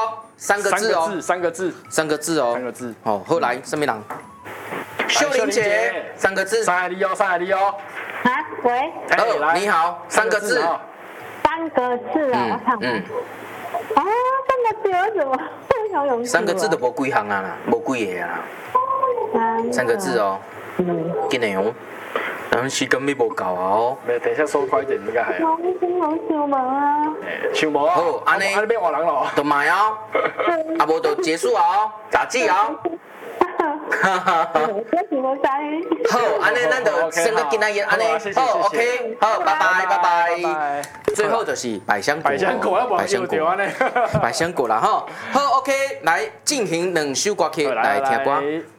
哦，三个字哦， 三个字， 三个字哦， 三个字。 哦，后来什么人？秀玲姐，三个字。 上海你哦，上海你哦。 啊，喂。 你好，三个字。 三个字啊，我想。啊，三个字我怎么会想有？ 三个字都无几行啊啦，无几个啊啦。三个字哦。紧的哦。咱时间咪无够啊哦。 没，等一下收快一点，应该还好。 好想忙啊。 想无啊？ 好，安尼。 安尼变换人咯。 就卖哦，啊无就结束哦，杂志哦。好，安尼咱就先个今仔日安尼，好 ，OK， 好，拜拜拜拜。最后就是百香果， 百香果， 百香果啦哈。好 ，OK， 来进行两首歌曲来听歌。